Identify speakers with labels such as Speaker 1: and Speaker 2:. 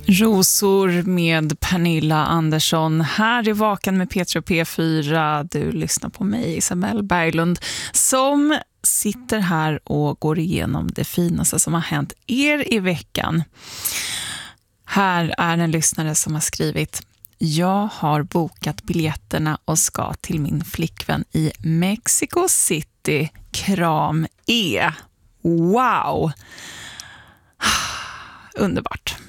Speaker 1: Rosor med Pernilla Andersson här i Vakan med Petra P4. Du lyssnar på mig, Isabelle Berglund, som sitter här och går igenom det finaste som har hänt er i veckan. Här är en lyssnare som har skrivit: jag har bokat biljetterna och ska till min flickvän i Mexico City. Kram E. Wow! Underbart.